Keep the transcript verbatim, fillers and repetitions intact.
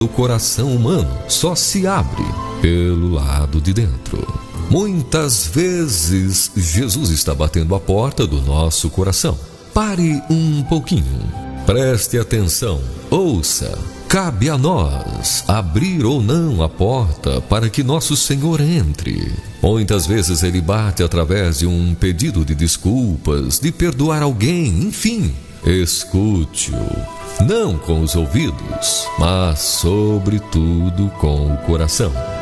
O coração humano só se abre pelo lado de dentro. Muitas vezes, Jesus está batendo a porta do nosso coração. Pare um pouquinho, preste atenção, ouça. Cabe a nós abrir ou não a porta para que nosso Senhor entre. Muitas vezes Ele bate através de um pedido de desculpas, de perdoar alguém, enfim. Escute-o, não com os ouvidos, mas sobretudo com o coração.